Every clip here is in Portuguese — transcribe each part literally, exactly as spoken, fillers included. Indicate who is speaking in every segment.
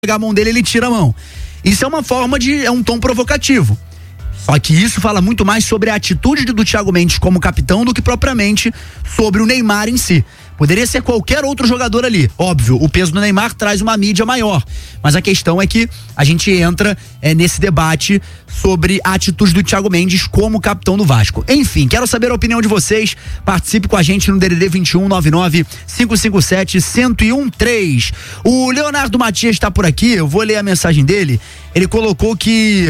Speaker 1: pegar a mão dele, ele tira a mão. Isso é uma forma de, é um tom provocativo. Só que isso fala muito mais sobre a atitude do Thiago Mendes como capitão do que propriamente sobre o Neymar em si. Poderia ser qualquer outro jogador ali. Óbvio, o peso do Neymar traz uma mídia maior. Mas a questão é que a gente entra é, nesse debate sobre a atitude do Thiago Mendes como capitão do Vasco. Enfim, quero saber a opinião de vocês. Participe com a gente no D D D vinte e um, nove nove, cinco cinco sete, um zero um três. O Leonardo Matias está por aqui, eu vou ler a mensagem dele. Ele colocou que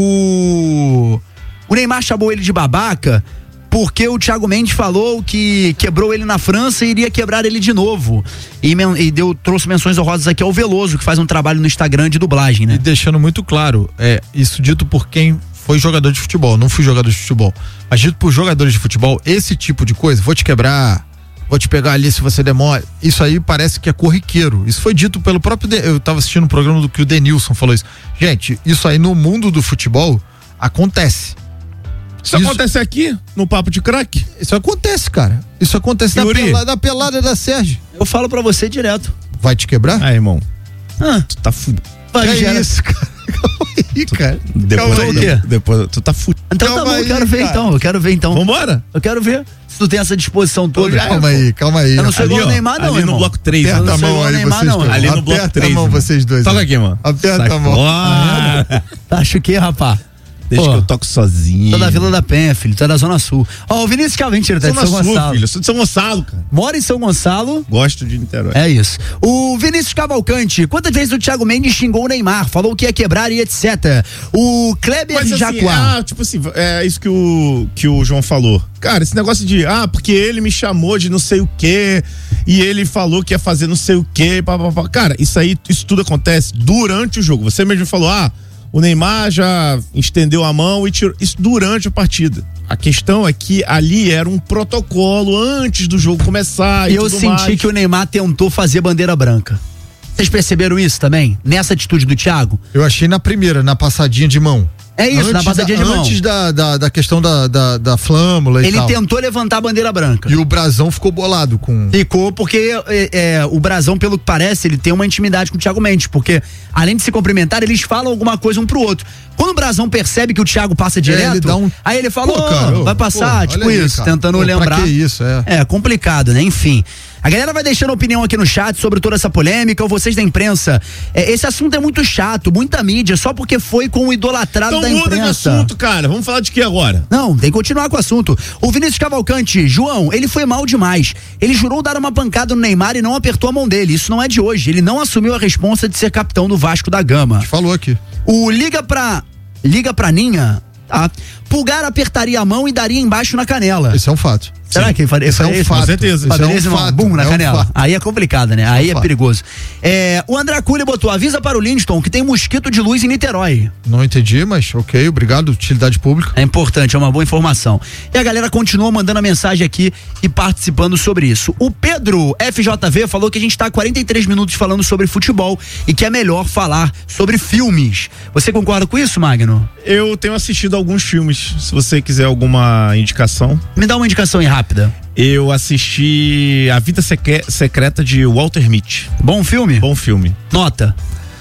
Speaker 1: o, o Neymar chamou ele de babaca porque o Thiago Mendes falou que quebrou ele na França e iria quebrar ele de novo. E, men- e deu, trouxe menções honrosas aqui ao Veloso, que faz um trabalho no Instagram de dublagem, né?
Speaker 2: E deixando muito claro, é, isso dito por quem foi jogador de futebol, não fui jogador de futebol, mas dito por jogadores de futebol, esse tipo de coisa, vou te quebrar, vou te pegar ali se você demora, isso aí parece que é corriqueiro. Isso foi dito pelo próprio, De, eu tava assistindo um programa do que o Denilson falou isso. Gente, isso aí no mundo do futebol acontece.
Speaker 3: Isso, isso acontece aqui, no Papo de Craque?
Speaker 2: Isso acontece, cara. Isso acontece na, pela, na pelada da Sérgio.
Speaker 1: Eu falo pra você direto.
Speaker 2: Vai te quebrar?
Speaker 3: Ah, irmão.
Speaker 1: Ah,
Speaker 3: tu tá fudido.
Speaker 2: Que gera... isso, cara? Calma aí, cara.
Speaker 3: Depois,
Speaker 2: Calma aí.
Speaker 1: O quê?
Speaker 3: Depois, tu tá fudido.
Speaker 1: Então
Speaker 2: Calma
Speaker 1: tá bom,
Speaker 2: aí,
Speaker 1: eu quero ver
Speaker 2: cara.
Speaker 1: então, eu quero ver então.
Speaker 3: Vambora?
Speaker 1: Eu quero ver se tu tem essa disposição toda.
Speaker 2: Calma aí, calma aí.
Speaker 1: Eu não sou
Speaker 3: Ali,
Speaker 1: igual
Speaker 3: ó,
Speaker 1: o Neymar não,
Speaker 3: ali
Speaker 1: irmão.
Speaker 3: no bloco três.
Speaker 1: Eu
Speaker 2: Aperta
Speaker 1: não
Speaker 2: a
Speaker 1: sou
Speaker 2: mão
Speaker 1: igual o
Speaker 2: aí,
Speaker 1: Neymar,
Speaker 2: vocês
Speaker 1: não.
Speaker 2: dois.
Speaker 3: Ali no bloco
Speaker 2: Aperta
Speaker 3: três,
Speaker 2: a mão,
Speaker 3: irmão.
Speaker 2: vocês dois.
Speaker 3: Toca aqui, mano.
Speaker 2: Aperta
Speaker 3: Sai
Speaker 2: a mão.
Speaker 3: fora.
Speaker 1: Acho que, rapaz?
Speaker 3: Deixa
Speaker 1: Pô,
Speaker 3: que eu toco sozinho.
Speaker 1: tô da Vila da Penha, filho, tô da Zona Sul. Ó, o Vinícius Calvin, mentira, tá de
Speaker 3: Zona
Speaker 1: São
Speaker 3: Sul,
Speaker 1: Gonçalo.
Speaker 3: filho. Eu sou de São Gonçalo, cara.
Speaker 1: Mora em São Gonçalo.
Speaker 3: Gosto de Niterói.
Speaker 1: É isso. O Vinícius Cavalcante, quantas vezes o Thiago Mendes xingou o Neymar, falou que ia quebrar e etcétera. O Kleber
Speaker 3: Mas assim,
Speaker 1: Jacuá.
Speaker 3: ah, tipo assim, é isso que o, que o João falou. Cara, esse negócio de, ah, porque ele me chamou de não sei o quê, e ele falou que ia fazer não sei o quê, pá, pá, pá. Cara, isso aí, isso tudo acontece durante o jogo. Você mesmo falou, ah, o Neymar já estendeu a mão e tirou. Isso durante a partida. A questão é que ali era um protocolo antes do jogo começar e
Speaker 1: Eu
Speaker 3: tudo
Speaker 1: senti
Speaker 3: mais.
Speaker 1: que o Neymar tentou fazer bandeira branca. Vocês perceberam isso também? Nessa atitude do Thiago?
Speaker 2: Eu achei na primeira, na passadinha de mão.
Speaker 1: É isso,
Speaker 2: antes
Speaker 1: na passadinha
Speaker 2: da,
Speaker 1: de mão.
Speaker 2: Antes da, da, da questão da, da, da flâmula e
Speaker 1: Ele
Speaker 2: tal.
Speaker 1: tentou levantar a bandeira branca.
Speaker 2: E o Brasão ficou bolado com...
Speaker 1: Ficou porque é, é, o Brasão, pelo que parece, ele tem uma intimidade com o Thiago Mendes, porque além de se cumprimentar, eles falam alguma coisa um pro outro. Quando o Brasão percebe que o Thiago passa direto,
Speaker 2: ele dá um...
Speaker 1: aí ele fala,
Speaker 2: Pô,
Speaker 1: "Oh,
Speaker 2: cara, ô,
Speaker 1: vai passar",
Speaker 2: pô,
Speaker 1: tipo
Speaker 2: olha aí,
Speaker 1: isso,
Speaker 2: cara.
Speaker 1: tentando
Speaker 2: Pô,
Speaker 1: lembrar.
Speaker 2: Pra que isso, é.
Speaker 1: É, complicado, né? Enfim. A galera vai deixando opinião aqui no chat sobre toda essa polêmica, ou vocês da imprensa. É, esse assunto é muito chato, muita mídia, só porque foi com o idolatrado
Speaker 3: Então
Speaker 1: da
Speaker 3: muda de
Speaker 1: imprensa.
Speaker 3: assunto, cara. Vamos falar de que agora?
Speaker 1: Não, tem que continuar com o assunto. O Vinícius Cavalcante, João, ele foi mal demais. Ele jurou dar uma pancada no Neymar e não apertou a mão dele. Isso não é de hoje. Ele não assumiu a responsa de ser capitão do Vasco da Gama.
Speaker 2: A gente falou aqui.
Speaker 1: O Liga pra. Liga pra Ninha, tá? Pulgar apertaria a mão e daria embaixo na canela.
Speaker 2: Esse é um fato.
Speaker 1: Será
Speaker 2: Sim.
Speaker 1: que ele faria,
Speaker 2: Esse é
Speaker 1: faria
Speaker 2: um
Speaker 1: isso?
Speaker 2: fato.
Speaker 3: Com certeza.
Speaker 2: Isso é um
Speaker 1: Beleza, irmão?
Speaker 2: fato.
Speaker 1: Bum na
Speaker 2: É um
Speaker 1: canela.
Speaker 2: fato.
Speaker 1: Aí é complicado, né? Aí
Speaker 2: É um
Speaker 1: é
Speaker 2: fato.
Speaker 1: perigoso. É, o André Cunha botou, avisa para o Linston que tem mosquito de luz em Niterói.
Speaker 2: Não entendi, mas ok, obrigado, utilidade pública.
Speaker 1: É importante, é uma boa informação. E a galera continua mandando a mensagem aqui e participando sobre isso. O Pedro F J V falou que a gente tá há quarenta e três minutos falando sobre futebol e que é melhor falar sobre filmes. Você concorda com isso, Magno?
Speaker 3: Eu tenho assistido alguns filmes. Se você quiser alguma indicação.
Speaker 1: Me dá uma indicação aí rápida.
Speaker 3: Eu assisti A Vida Secre- Secreta de Walter Mitty.
Speaker 1: Bom filme?
Speaker 3: Bom filme.
Speaker 1: Nota.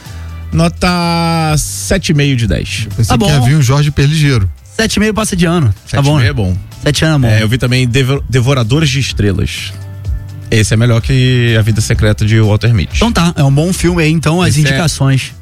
Speaker 3: Nota sete vírgula cinco de dez.
Speaker 2: Pensei
Speaker 1: Tá bom.
Speaker 2: que ia vir o Jorge Perligeiro.
Speaker 1: Sete e meio passa de ano. Tá
Speaker 3: sete
Speaker 1: bom?
Speaker 3: vírgula cinco é bom.
Speaker 1: Sete anos é bom.
Speaker 3: É, eu vi também Devo- Devoradores de Estrelas. Esse é melhor que A Vida Secreta de Walter Mitty.
Speaker 1: Então tá, é um bom filme aí, então, as
Speaker 3: Esse é-
Speaker 1: indicações.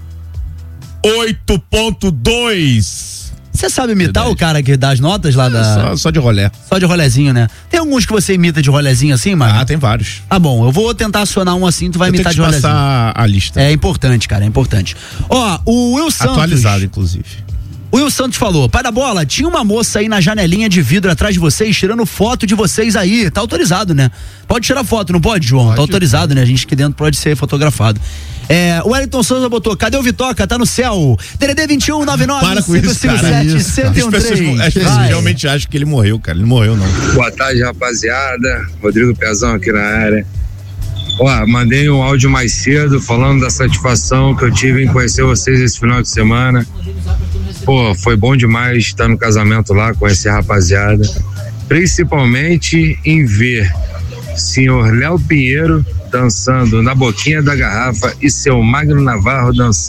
Speaker 3: oito ponto dois.
Speaker 1: Você sabe imitar
Speaker 3: Verdade.
Speaker 1: o cara que dá as notas lá da...
Speaker 3: Só, só de rolé.
Speaker 1: Só de rolezinho, né? Tem alguns que você imita de rolezinho assim, mano?
Speaker 3: Ah, tem vários.
Speaker 1: Tá bom, eu vou tentar acionar um assim, tu vai
Speaker 3: Eu tenho
Speaker 1: imitar
Speaker 3: que
Speaker 1: de
Speaker 3: te
Speaker 1: rolezinho.
Speaker 3: passar a lista.
Speaker 1: É importante, cara, é importante. Ó, o Will Santos...
Speaker 3: Atualizado, inclusive.
Speaker 1: O Will Santos falou, pai da bola, tinha uma moça aí na janelinha de vidro atrás de vocês, tirando foto de vocês aí. Tá autorizado, né? Pode tirar foto, não pode, João?
Speaker 2: Pode.
Speaker 1: Tá autorizado, né? A gente aqui dentro pode ser fotografado. É, o Wellington Souza botou, cadê o Vitoca? Tá no céu. D D D vinte e um, nove nove,
Speaker 3: Para com
Speaker 1: cinco
Speaker 3: isso,
Speaker 1: cinco
Speaker 3: cara.
Speaker 1: sete,
Speaker 2: Isso, cara.
Speaker 1: um zero
Speaker 3: As pessoas,
Speaker 1: três.
Speaker 3: as pessoas
Speaker 1: Vai.
Speaker 3: realmente acham que ele morreu, cara. Ele morreu, não.
Speaker 4: Boa tarde, rapaziada. Rodrigo Pezão aqui na área. Ó, mandei um áudio mais cedo falando da satisfação que eu tive em conhecer vocês esse final de semana. Pô, foi bom demais estar no casamento lá, conhecer a rapaziada. Principalmente em ver senhor Léo Pinheiro dançando na boquinha da garrafa e seu Magno Navarro dançando